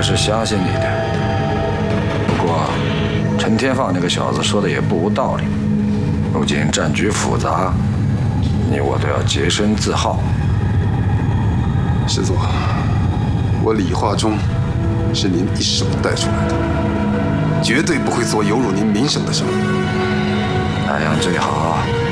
是相信你的。不过，陈天放那个小子说的也不无道理。如今战局复杂，你我都要洁身自好。 师祖，我李化忠是您一手带出来的，绝对不会做有辱您名声的生意。 那样最好。